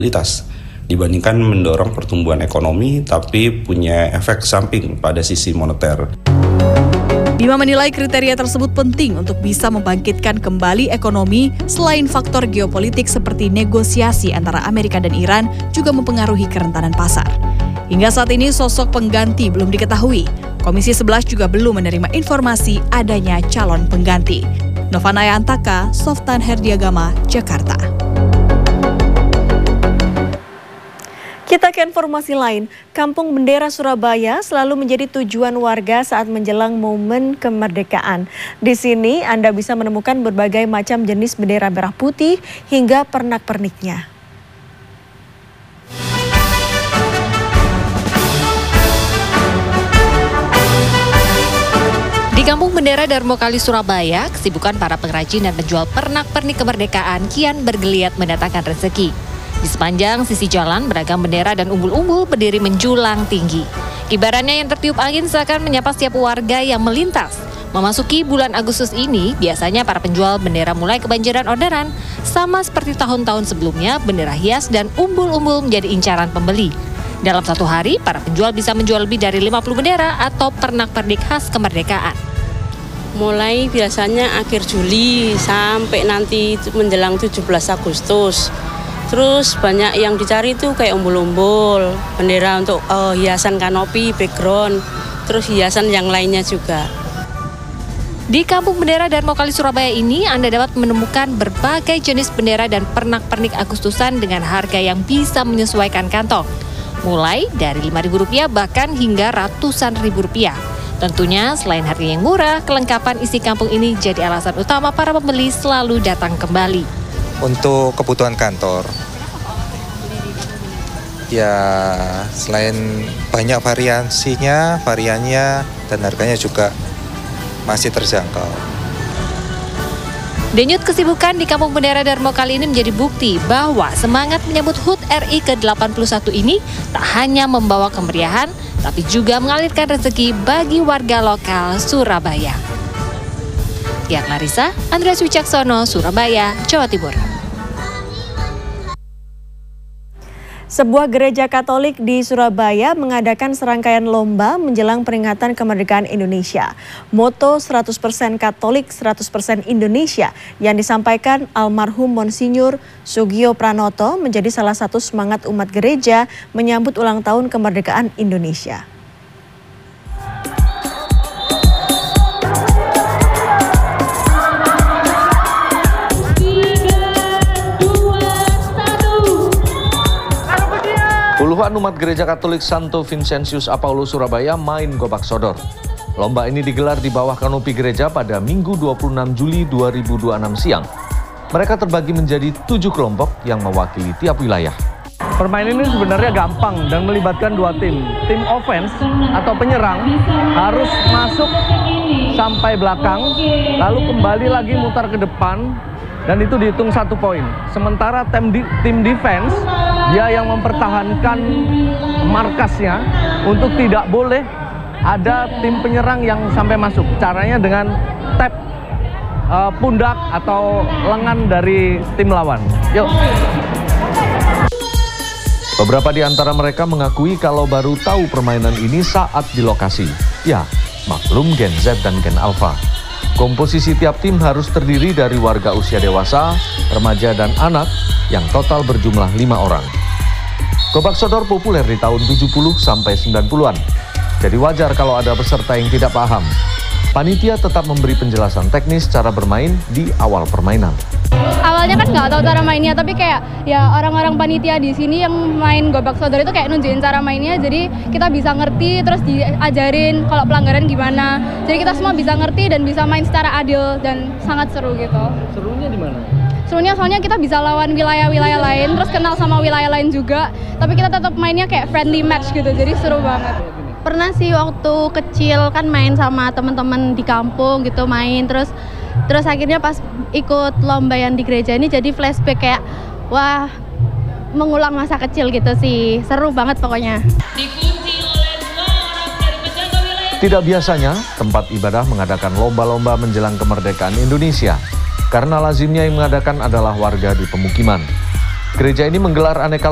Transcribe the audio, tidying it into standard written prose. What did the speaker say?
dibandingkan mendorong pertumbuhan ekonomi tapi punya efek samping pada sisi moneter. Bima menilai kriteria tersebut penting untuk bisa membangkitkan kembali ekonomi selain faktor geopolitik seperti negosiasi antara Amerika dan Iran juga mempengaruhi kerentanan pasar. Hingga saat ini sosok pengganti belum diketahui. Komisi 11 juga belum menerima informasi adanya calon pengganti. Novanaya Antaka, Softan Herdiagama, Jakarta. Kita ke informasi lain, Kampung Bendera Surabaya selalu menjadi tujuan warga saat menjelang momen kemerdekaan. Di sini Anda bisa menemukan berbagai macam jenis bendera merah putih hingga pernak-perniknya. Di Kampung Bendera Darmokali Surabaya, kesibukan para pengrajin dan penjual pernak-pernik kemerdekaan kian bergeliat mendatangkan rezeki. Di sepanjang sisi jalan, beragam bendera dan umbul-umbul berdiri menjulang tinggi. Kibarannya yang tertiup angin seakan menyapa setiap warga yang melintas. Memasuki bulan Agustus ini, biasanya para penjual bendera mulai kebanjiran orderan. Sama seperti tahun-tahun sebelumnya, bendera hias dan umbul-umbul menjadi incaran pembeli. Dalam satu hari, para penjual bisa menjual lebih dari 50 bendera atau pernak-pernik khas kemerdekaan. Mulai biasanya akhir Juli sampai nanti menjelang 17 Agustus. Terus banyak yang dicari itu kayak umbul-umbul, bendera untuk hiasan kanopi, background, terus hiasan yang lainnya juga. Di Kampung Bendera Darmokali Surabaya ini, Anda dapat menemukan berbagai jenis bendera dan pernak-pernik Agustusan dengan harga yang bisa menyesuaikan kantong. Mulai dari Rp5.000 bahkan hingga ratusan ribu rupiah. Tentunya selain harga yang murah, kelengkapan isi kampung ini jadi alasan utama para pembeli selalu datang kembali. Untuk kebutuhan kantor, ya selain banyak variannya dan harganya juga masih terjangkau. Denyut kesibukan di Kampung Bendera Darmokali ini menjadi bukti bahwa semangat menyambut HUT RI ke-81 ini tak hanya membawa kemeriahan, tapi juga mengalirkan rezeki bagi warga lokal Surabaya. Tia Clarissa, Andreas Wicaksono, Surabaya, Jawa Timur. Sebuah gereja Katolik di Surabaya mengadakan serangkaian lomba menjelang peringatan kemerdekaan Indonesia. Moto 100% Katolik, 100% Indonesia yang disampaikan almarhum Monsinyur Sugio Pranoto menjadi salah satu semangat umat gereja menyambut ulang tahun kemerdekaan Indonesia. Puluhan umat gereja Katolik Santo Vincentius Apaulo Surabaya main gobak sodor. Lomba ini digelar di bawah kanopi gereja pada Minggu 26 Juli 2026 siang. Mereka terbagi menjadi 7 kelompok yang mewakili tiap wilayah. Permainan ini sebenarnya gampang dan melibatkan dua tim. Tim offense atau penyerang harus masuk sampai belakang, lalu kembali lagi mutar ke depan, dan itu dihitung 1 poin. Sementara tim defense, dia yang mempertahankan markasnya untuk tidak boleh ada tim penyerang yang sampai masuk. Caranya dengan tap pundak atau lengan dari tim lawan. Yuk. Beberapa di antara mereka mengakui kalau baru tahu permainan ini saat di lokasi. Ya, maklum Gen Z dan Gen Alpha. Komposisi tiap tim harus terdiri dari warga usia dewasa, remaja, dan anak yang total berjumlah 5 orang. Gobak sodor populer di tahun 70 sampai 90-an. Jadi wajar kalau ada peserta yang tidak paham. Panitia tetap memberi penjelasan teknis cara bermain di awal permainan. Awalnya kan nggak tahu cara mainnya, tapi kayak ya orang-orang panitia di sini yang main gobak sodor itu kayak nunjukin cara mainnya, jadi kita bisa ngerti, terus diajarin kalau pelanggaran gimana. Jadi kita semua bisa ngerti dan bisa main secara adil dan sangat seru gitu. Serunya di mana? Serunya soalnya kita bisa lawan wilayah-wilayah lain, terus kenal sama wilayah lain juga, tapi kita tetap mainnya kayak friendly match gitu, jadi seru banget. Pernah sih waktu kecil kan main sama teman-teman di kampung gitu, main terus akhirnya pas ikut lomba yang di gereja ini jadi flashback kayak wah, mengulang masa kecil gitu sih. Seru banget pokoknya. Tidak biasanya tempat ibadah mengadakan lomba-lomba menjelang kemerdekaan Indonesia karena lazimnya yang mengadakan adalah warga di pemukiman. Gereja ini menggelar aneka